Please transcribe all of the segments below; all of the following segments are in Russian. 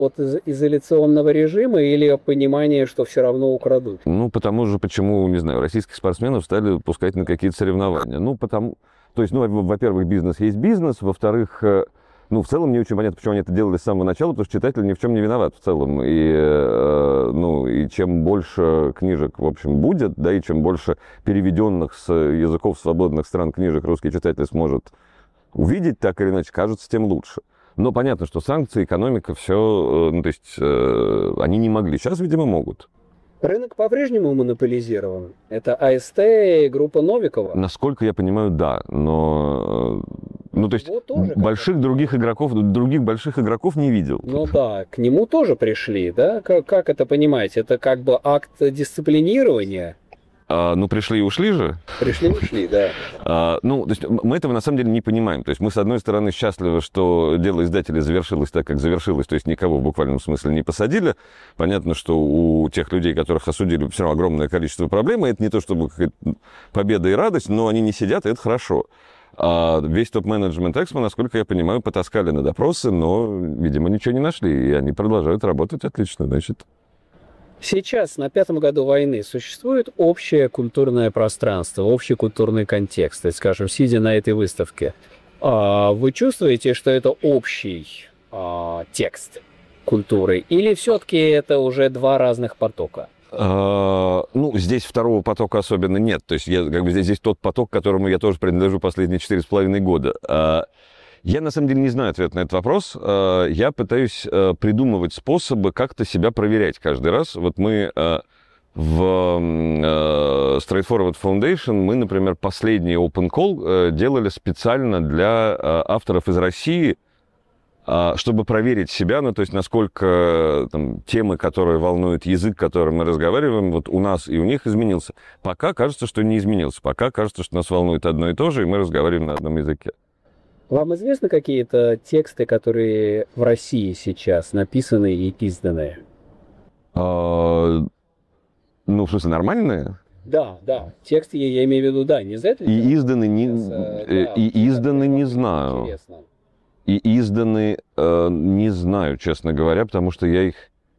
от изоляционного режима или понимание, что все равно украдут? Ну, потому же, почему, не знаю, российских спортсменов стали пускать на какие-то соревнования. Ну, потому... То есть, ну, во-первых, бизнес есть бизнес, во-вторых, ну, в целом не очень понятно, почему они это делали с самого начала, потому что читатель ни в чем не виноват в целом. И, ну, и чем больше книжек, в общем, будет, да, и чем больше переведенных с языков свободных стран книжек русский читатель сможет увидеть, так или иначе, кажется, тем лучше. Но понятно, что санкции, экономика, все, ну, то есть, они не могли. Сейчас, видимо, могут. Рынок по-прежнему монополизирован. Это АСТ и группа Новикова. Насколько я понимаю, да. Но, ну, то есть, Вот тоже больших других игроков, других больших игроков не видел. Ну да, к нему тоже пришли, да? Как это понимаете? Это как бы акт дисциплинирования? Ну, пришли и ушли же. Пришли и ушли, да. Ну, то есть мы этого на самом деле не понимаем. То есть мы, с одной стороны, счастливы, что дело издателей завершилось так, как завершилось, то есть никого в буквальном смысле не посадили. Понятно, что у тех людей, которых осудили, все равно огромное количество проблем, и это не то чтобы победа и радость, но они не сидят, и это хорошо. Весь топ-менеджмент Экспо, насколько я понимаю, потаскали на допросы, но, видимо, ничего не нашли, и они продолжают работать отлично, значит. Сейчас, на 5-м году войны, существует общее культурное пространство, общий культурный контекст, скажем, сидя на этой выставке. Вы чувствуете, что это общий текст культуры, или все-таки это уже два разных потока? Ну, здесь второго потока особенно нет. То есть как бы здесь тот поток, к которому я тоже принадлежу последние 4,5 года. Я, на самом деле, не знаю ответ на этот вопрос. Я пытаюсь придумывать способы как-то себя проверять каждый раз. Вот мы в Straightforward Foundation, мы, например, последний Open Call делали специально для авторов из России, чтобы проверить себя, ну, то есть насколько там, темы, которые волнуют, язык, которым мы разговариваем, вот у нас и у них изменился. Пока кажется, что не изменился. Пока кажется, что нас волнует одно и то же, и мы разговариваем на одном языке. Вам известны какие-то тексты, которые в России сейчас написаны и изданы? Ну, в смысле, нормальные? Да. Тексты, я имею в виду, да, не издательство. И изданы не, не знаю. Интересно. И изданы не знаю, честно говоря, потому что я их...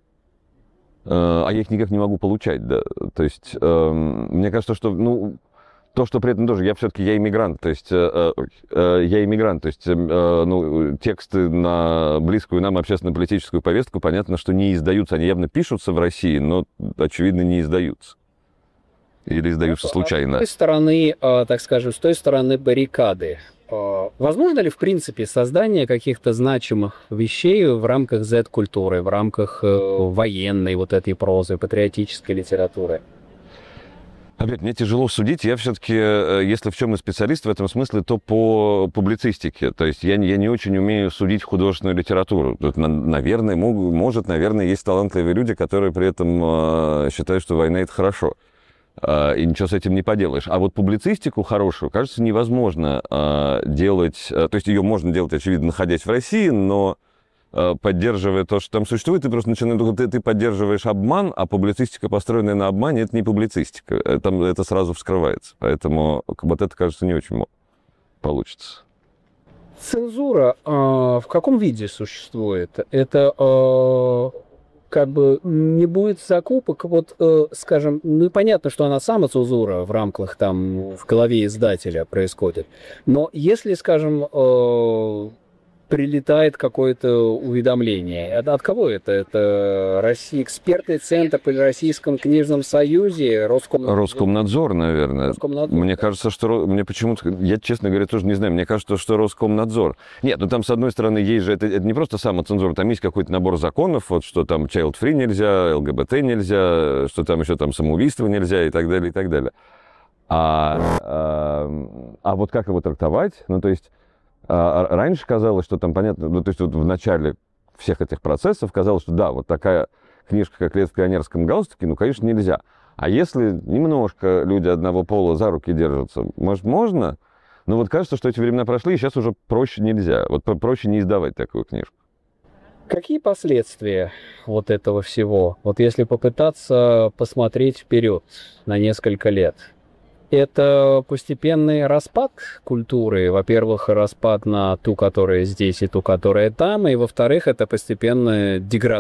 я их никак не могу получать, да. То есть, мне кажется, что, ну... То, что при этом тоже, я все-таки, я иммигрант, то есть, ну, тексты на близкую нам общественно-политическую повестку, понятно, что не издаются, они явно пишутся в России, но, очевидно, не издаются. Или издаются случайно. С той стороны, так скажем, с той стороны баррикады, возможно ли, в принципе, создание каких-то значимых вещей в рамках Z-культуры, в рамках военной вот этой прозы, патриотической литературы? Опять, мне тяжело судить. Я все-таки, если в чем и специалист в этом смысле, то по публицистике. То есть я не очень умею судить художественную литературу. Тут, наверное, наверное, есть талантливые люди, которые при этом считают, что война — это хорошо. И ничего с этим не поделаешь. А вот публицистику хорошую, кажется, невозможно делать. То есть ее можно делать, очевидно, находясь в России, но... поддерживая то, что там существует, ты просто начинаешь, ты поддерживаешь обман, а публицистика, построенная на обмане, это не публицистика. Это сразу вскрывается. Поэтому вот это, кажется, не очень получится. Цензура в каком виде существует? Это как бы не будет закупок, вот, скажем, ну, понятно, что она самоцензура в рамках, там, в голове издателя происходит. Но если, скажем, прилетает какое-то уведомление. От кого это? Это экспертный центр при Российском книжном союзе, Роскомнадзор, наверное. Роскомнадзор, мне да. Кажется, что... Мне почему-то... Я, честно говоря, тоже не знаю. Мне кажется, что Роскомнадзор. Нет, ну там, с одной стороны, есть же... Это не просто самоцензура. Там есть какой-то набор законов, вот что там child-free нельзя, ЛГБТ нельзя, что там еще там самоубийство нельзя и так далее, и так далее. А вот как его трактовать? Ну, то есть... Раньше казалось, что там, понятно, ну, то есть вот в начале всех этих процессов казалось, что да, вот такая книжка, как «Лет в пионерском галстуке», ну, конечно, нельзя. А если немножко люди одного пола за руки держатся, может, можно? Но вот кажется, что эти времена прошли, и сейчас уже проще нельзя. Вот проще не издавать такую книжку. Какие последствия вот этого всего? Вот если попытаться посмотреть вперед на несколько лет. Это постепенный распад культуры. Во-первых, распад на ту, которая здесь, и ту, которая там. И во-вторых, это постепенная деградация